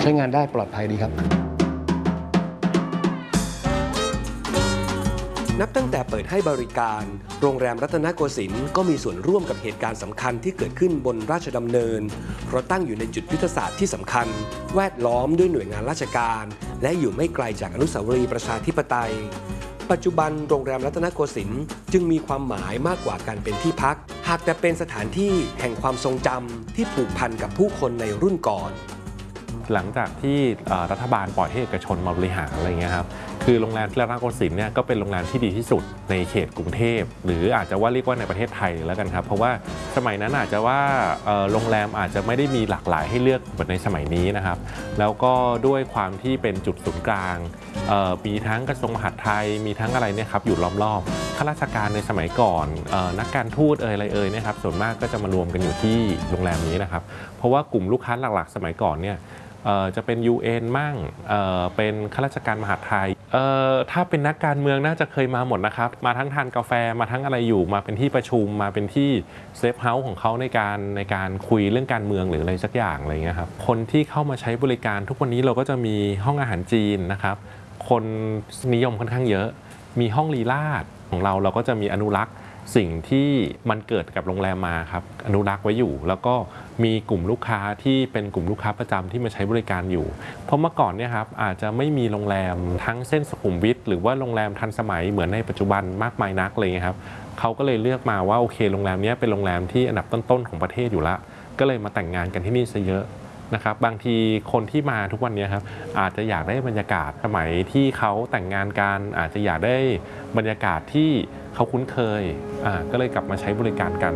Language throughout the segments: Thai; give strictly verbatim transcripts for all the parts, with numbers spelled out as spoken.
ใช้งานได้ปลอดภัยดีครับนับตั้งแต่เปิดให้บริการโรงแรมรัตนโกสินทร์ก็มีส่วนร่วมกับเหตุการณ์สำคัญที่เกิดขึ้นบนราชดำเนินเพราะตั้งอยู่ในจุดยุทธศาสตร์ที่สำคัญแวดล้อมด้วยหน่วยงานราชการและอยู่ไม่ไกลจากอนุสาวรีย์ประชาธิปไตยปัจจุบันโรงแรมรัตนโกสินทร์จึงมีความหมายมากกว่าการเป็นที่พักหากแต่เป็นสถานที่แห่งความทรงจำที่ผูกพันกับผู้คนในรุ่นก่อนหลังจากที่รัฐบาลปล่อยให้เอกชนมาบริหารอะไรเงี้ยครับคือโรงแรมรัตนโกสินทร์เนี่ยก็เป็นโรงแรมที่ดีที่สุดในเขตกรุงเทพหรืออาจจะว่าเรียกว่าในประเทศไทยแล้วกันครับเพราะว่าสมัยนั้นอาจจะว่าโรงแรมอาจจะไม่ได้มีหลากหลายให้เลือกเหมือนในสมัยนี้นะครับแล้วก็ด้วยความที่เป็นจุดศูนย์กลางมีทั้งกระทรวงมหาดไทยมีทั้งอะไรเนี่ยครับอยู่รอบๆข้าราชการในสมัยก่อนนักการทูตเอ่ยอะไรเอ่ยเนี่ยครับส่วนมากก็จะมารวมกันอยู่ที่โรงแรมนี้นะครับเพราะว่ากลุ่มลูกค้าหลักๆสมัยก่อนเนี่ยจะเป็น ยู เอ็น มั่งเอ่อเป็นข้าราชการมหาดไทยเอ่อถ้าเป็นนักการเมืองน่าจะเคยมาหมดนะครับมาทั้งทานกาแฟมาทั้งอะไรอยู่มาเป็นที่ประชุมมาเป็นที่เซฟเฮาส์ของเขาในการในการคุยเรื่องการเมืองหรืออะไรสักอย่างอะไรเงี้ยครับคนที่เข้ามาใช้บริการทุกวันนี้เราก็จะมีห้องอาหารจีนนะครับคนนิยมค่อนข้างเยอะมีห้องลีลาศของเราเราก็จะมีอนุรักษ์สิ่งที่มันเกิดกับโรงแรมมาครับอนุรักษ์ไว้อยู่แล้วก็มีกลุ่มลูกค้าที่เป็นกลุ่มลูกค้าประจำที่มาใช้บริการอยู่เพราะเมื่อก่อนเนี่ยครับอาจจะไม่มีโรงแรมทั้งเส้นสุขุมวิทหรือว่าโรงแรมทันสมัยเหมือนในปัจจุบันมากมายนักเลยครับเขาก็เลยเลือกมาว่าโอเคโรงแรมนี้เป็นโรงแรมที่อันดับต้นๆของประเทศอยู่ละก็เลยมาแต่งงานกันที่นี่ซะเยอะนะครับบางทีคนที่มาทุกวันนี้ครับอาจจะอยากได้บรรยากาศสมัยที่เขาแต่งงานกันอาจจะอยากได้บรรยากาศที่เขาคุ้นเคยอ่าก็เลยกลับมาใช้บริการกัน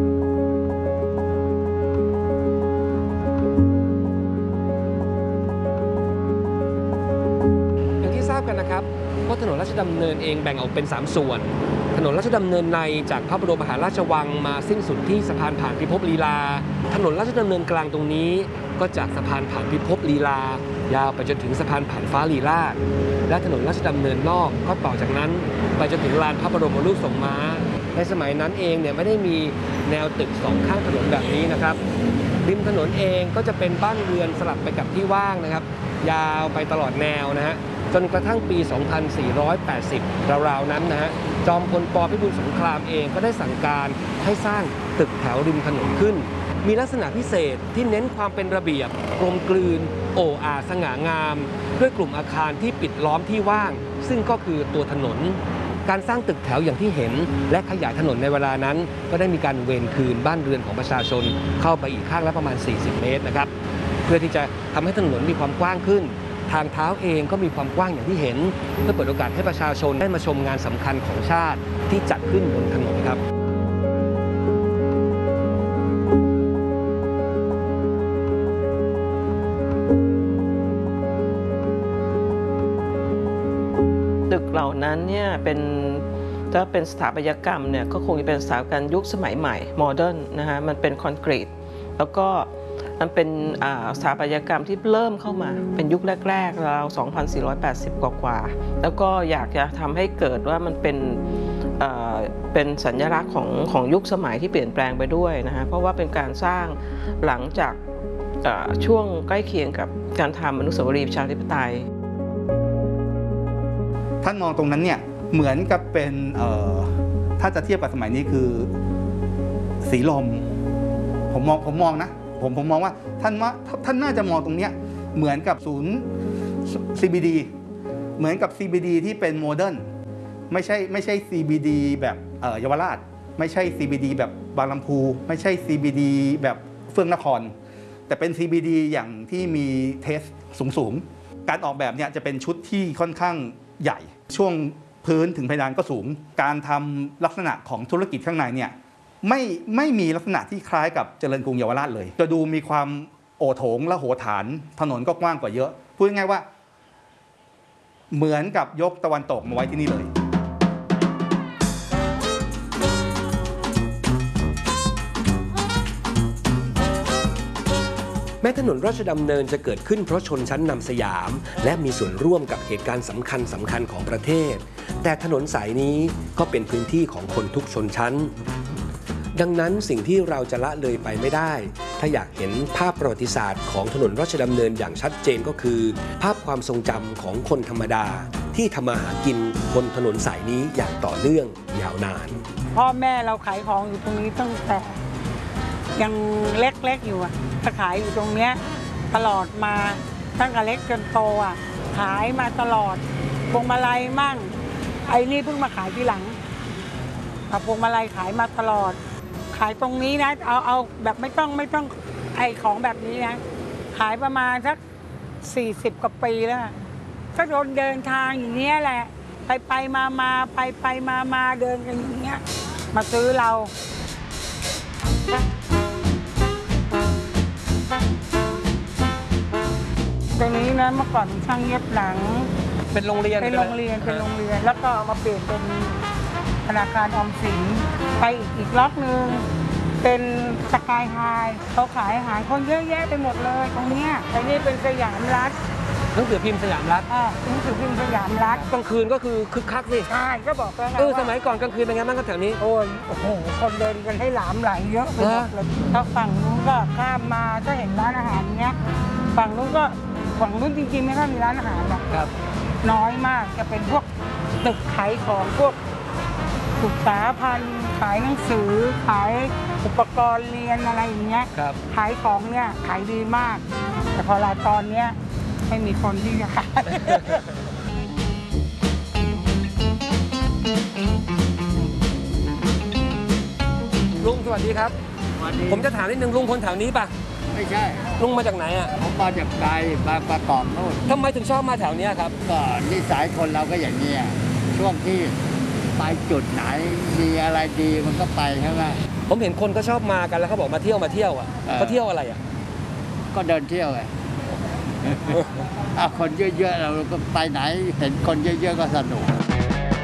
อย่างที่ทราบกันนะครับว่าถนนราชดำเนินเองแบ่งออกเป็นสามส่วนถนนราชดำเนินในจากพระบรมมหาราชวังมาสิ้นสุดที่สะพานผ่านพิภพลีลาถนนราชดำเนินกลางตรงนี้ก็จากสะพานผ่านพิภพลีลายาวไปจนถึงสะพานผ่านฟ้าลีลาศและถนนราชดำเนินนอกก็ต่อจากนั้นไปจนถึงลานพระบรมรูปทรงม้าในสมัยนั้นเองเนี่ยไม่ได้มีแนวตึกสองข้างถนนแบบนี้นะครับริมถนนเองก็จะเป็นบ้านเรือนสลับไปกับที่ว่างนะครับยาวไปตลอดแนวนะฮะจนกระทั่งปี สองพันสี่ร้อยแปดสิบ ราวๆนั้นนะฮะจอมพลป.พิบูลสงครามเองก็ได้สั่งการให้สร้างตึกแถวริมถนนขึ้นมีลักษณะพิเศษที่เน้นความเป็นระเบียบกลมกลืนโอ้อาสง่างามด้วยกลุ่มอาคารที่ปิดล้อมที่ว่างซึ่งก็คือตัวถนนการสร้างตึกแถวอย่างที่เห็นและขยายถนนในเวลานั้นก็ได้มีการเวรคืนบ้านเรือนของประชาชนเข้าไปอีกข้างละประมาณสี่สิบเมตรนะครับเพื่อที่จะทำให้ถนนมีความกว้างขึ้นทางเท้าเองก็มีความกว้างอย่างที่เห็นเพื่อเปิดโอกาสให้ประชาชนได้มาชมงานสำคัญของชาติที่จัดขึ้นบนถนนครับตึกเหล่านั้นเนี่ยเป็นถ้าเป็นสถาปัตยกรรมเนี่ยก็คงจะเป็นสถาปัตยกรรมยุคสมัยใหม่โมเดิร์นนะฮะมันเป็นคอนกรีตแล้วก็มันเป็นสถาปัตยกรรมที่เริ่มเข้ามาเป็นยุคแรกๆราว สองพันสี่ร้อยแปดสิบ กว่าๆแล้วก็อยากจะทำให้เกิดว่ามันเป็นเป็นสัญลักษณ์ของของยุคสมัยที่เปลี่ยนแปลงไปด้วยนะฮะเพราะว่าเป็นการสร้างหลังจากช่วงใกล้เคียงกับการทำอนุสาวรีย์ประชาธิปไตยท่านมองตรงนั้นเนี่ยเหมือนกับเป็นถ้าจะเทียบกับสมัยนี้คือสีลมผมมองผมมองนะผมผมมองว่าท่านว่าท่านน่าจะมองตรงเนี้ยเหมือนกับศูนย์ ซี บี ดี เหมือนกับ ซี บี ดี ที่เป็นโมเดิร์นไม่ใช่ไม่ใช่ ซี บี ดี แบบเยาวราชไม่ใช่ ซี บี ดี แบบบางลำพูไม่ใช่ ซี บี ดี แบบเฟื่องนครแต่เป็น ซี บี ดี อย่างที่มีเทสสูงๆการออกแบบเนี่ยจะเป็นชุดที่ค่อนข้างใหญ่ช่วงพื้นถึงเพดานก็สูงการทำลักษณะของธุรกิจข้างในเนี่ยไม่ไม่มีลักษณะที่คล้ายกับเจริญกรุงเยาวราชเลยจะดูมีความโอโถงและโหฐานถนนก็กว้างกว่าเยอะพูดง่ายๆว่าเหมือนกับยกตะวันตกมาไว้ที่นี่เลยแม้ถนนราชดำเนินจะเกิดขึ้นเพราะชนชั้นนำสยามและมีส่วนร่วมกับเหตุการณ์สำคัญสำคัญของประเทศแต่ถนนสายนี้ก็เป็นพื้นที่ของคนทุกชนชั้นดังนั้นสิ่งที่เราจะละเลยไปไม่ได้ ถ้าอยากเห็นภาพประวัติศาสตร์ของถนนราชดำเนินอย่างชัดเจนก็คือ ภาพความทรงจำของคนธรรมดาที่ทำมาหากินบนถนนสายนี้อย่างต่อเนื่องยาวนานพ่อแม่เราขายของอยู่ตรงนี้ตั้งแต่ยังเล็กๆอยู่อ่ะถ้าขายอยู่ตรงเนี้ยตลอดมาตั้งแต่เล็กจนโตอ่ะขายมาตลอดพวงมาลัยมั่งไอ้นี่เพิ่งมาขายทีหลังเอาพวงมาลัยขายมาตลอด ขายตรงนี้นะเอาเอาแบบไม่ต้องไม่ต้องไอ้ของแบบนี้นะขายประมาณสักสี่สิบกว่าปีแล้วก็โดนเดินทางอย่างเนี้ยแหละไปไปมามาไปไปมามาเดินกันอย่างเงี้ยมาซื้อเราตรงนี้นะเมื่อก่อนเป็นช่างเย็บหนังเป็นโรงเรียนเป็นโรงเรียนเป็นโรงเรียนแล้วก็เอามาเปลี่ยนเป็นธนาคารออมสินไปอีกอีกล็อกหนึ่งเป็นสกายไฮเขาขายอาหารคนเยอะแยะไปหมดเลยตรงเนี้ยไอ้นี่เป็นสยามรัฐหนังสือพิมพ์สยามรัฐอ่าหนังสือพิมพ์สยามรัฐกลางคืนก็คือคึกคักสิใช่ก็บอกแล้วไงเออว่าสมัยก่อนกลางคืนเป็นไงบ้างครับแถวนี้โอ้ยโอ้โหคนเดินกันให้หลามไหลเยอะไปหมดเลยถ้าฝั่งนู้นก็ข้ามมาก็เห็นร้านอาหารเนี้ยฝั่งนู้นก็ฝั่งนู้นจริงๆไม่ค่อยมีร้านอาหารหรอกครับน้อยมากจะเป็นพวกตึกขายของพวกศึกษาพันธ์ขายหนังสือขายอุปกรณ์เรียนอะไรอย่างเงี้ยครับขายของเนี่ยขายดีมาก แต่พอลาตอนเนี้ยไม่มีคนที่จะขายลุงสวัสดีครับวันนี้ผมจะถามนิดนึงลุงคนแถวนี้ป่ะไม่ใช่ลุงมาจากไหนอ่ะผมมาจากไกลบางประกอบโน่นทำไมถึงชอบมาแถวเนี้ยครับก็นิสัยคนเราก็อย่างนี้ยช่วงที่ไปจุดไหนมีอะไรดีมันก็ไปใช่ไหมผมเห็นคนก็ชอบมากันแล้วเขาบอกมาเที่ยวมาเที่ยวอ่ะเออเขาเที่ยวอะไรอ่ะก็เดินเที่ยวไง เอาคนเยอะๆเราก็ไปไหนเห็นคนเยอะๆก็สนุก